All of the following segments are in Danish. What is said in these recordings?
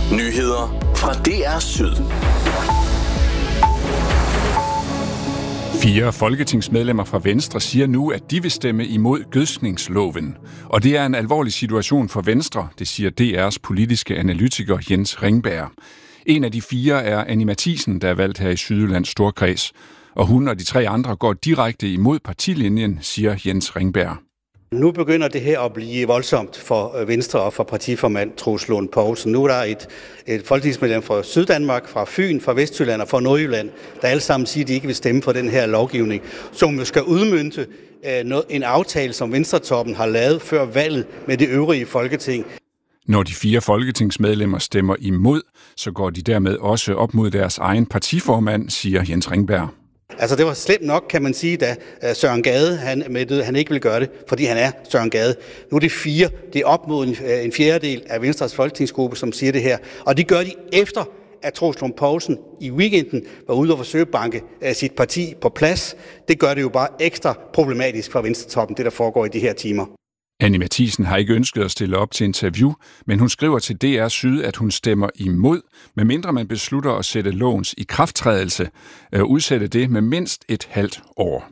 Nyheder fra DR Syd. 4 folketingsmedlemmer fra Venstre siger nu, at de vil stemme imod gødskningsloven. Og det er en alvorlig situation for Venstre, det siger DR's politiske analytiker Jens Ringberg. En af de 4 er Anni Matthiesen, der er valgt her i Sydjyllands Storkreds. Og hun og de 3 andre går direkte imod partilinjen, siger Jens Ringberg. Nu begynder det her at blive voldsomt for Venstre og for partiformand Troels Lund Poulsen. Nu er der et folketingsmedlem fra Syddanmark, fra Fyn, fra Vestjylland og fra Nordjylland, der alle sammen siger, at de ikke vil stemme for den her lovgivning, som jo skal udmønte en aftale, som Venstretoppen har lavet før valget med det øvrige Folketing. Når de 4 folketingsmedlemmer stemmer imod, så går de dermed også op mod deres egen partiformand, siger Jens Ringberg. Altså det var slemt nok, kan man sige, da Søren Gade han ikke ville gøre det, fordi han er Søren Gade. Nu er det 4, det er op mod en fjerdedel af Venstres folketingsgruppe, som siger det her. Og det gør de efter, at Troels Lund Poulsen i weekenden var ude og forsøge at banke sit parti på plads. Det gør det jo bare ekstra problematisk for Venstretoppen, det der foregår i de her timer. Anni Matthiesen har ikke ønsket at stille op til interview, men hun skriver til DR Syd, at hun stemmer imod, medmindre man beslutter at sætte lovens ikrafttrædelse, udsætte det med mindst et halvt år.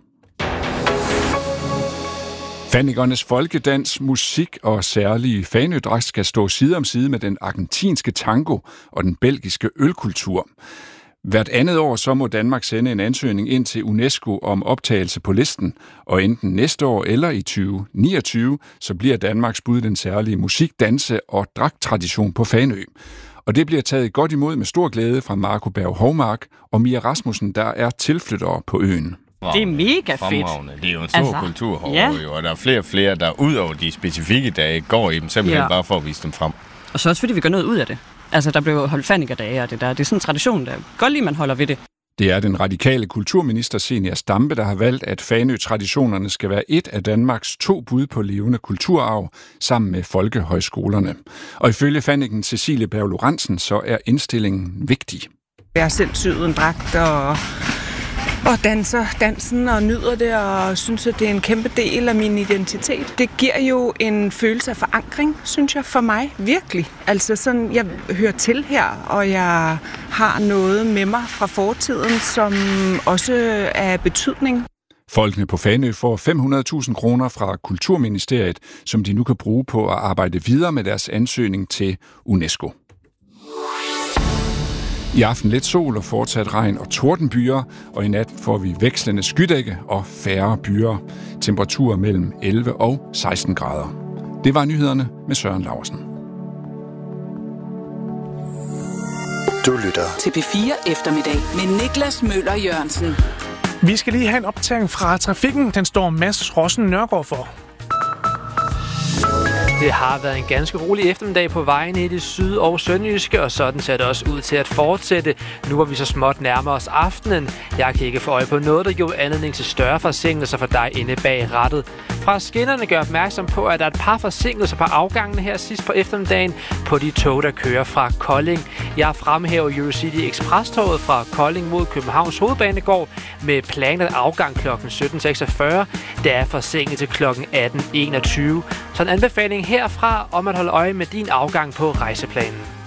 Fanikernes folkedans, musik og særlige fanødragt skal stå side om side med den argentinske tango og den belgiske ølkultur. Hvert andet år så må Danmark sende en ansøgning ind til UNESCO om optagelse på listen, og enten næste år eller i 2029, så bliver Danmarks bud den særlige musik, danse og dragttradition på Fanø. Og det bliver taget godt imod med stor glæde fra Marco Berg Hovmark og Mia Rasmussen, der er tilflyttere på øen. Det er mega fedt. Det er jo en stor kultur herovre, jo, og der er flere, der ud over de specifikke dage går i dem, simpelthen bare for at vise dem frem. Og så også fordi vi gør noget ud af det. Altså, der blev holdt fanikerdage og det der. Det er sådan en tradition, der godt lige, man holder ved det. Det er den radikale kulturminister Zenia Stampe, der har valgt, at Fanø-traditionerne skal være et af Danmarks 2 bud på levende kulturarv sammen med folkehøjskolerne. Og ifølge faniken Cecilie Berg Lorentzen, så er indstillingen vigtig. Jeg har selv syet en dragt og danser dansen og nyder det og synes, at det er en kæmpe del af min identitet. Det giver jo en følelse af forankring, synes jeg, for mig. Virkelig. Altså sådan, jeg hører til her, og jeg har noget med mig fra fortiden, som også er af betydning. Folkene på Fanø får 500.000 kroner fra Kulturministeriet, som de nu kan bruge på at arbejde videre med deres ansøgning til UNESCO. I aften lidt sol og fortsat regn og tordenbyer, og i nat får vi vekslende skydække og færre byer. Temperaturer mellem 11 og 16 grader. Det var nyhederne med Søren Laursen. Du lytter til P4 Eftermiddag med Niklas Møller Jørgensen. Vi skal lige have en opdatering fra trafikken. Den står Mads Rossen Nørgaard for. Det har været en ganske rolig eftermiddag på vejene i det syd- og sønderjyske, og sådan ser det også ud til at fortsætte. Nu hvor vi så småt nærmer os aftenen. Jeg kan ikke få øje på noget, der giver anledning til større forsinkelser for dig inde bag rattet. Fra skinnerne gør opmærksom på, at der er et par forsinkelser på afgangene her sidst på eftermiddagen på de tog, der kører fra Kolding. Jeg fremhæver Eurocity Express-toget fra Kolding mod Københavns Hovedbanegård med planlagt afgang kl. 17.46. Der er forsinket til kl. 18.21. Så en anbefaling herfra om at holde øje med din afgang på rejseplanen.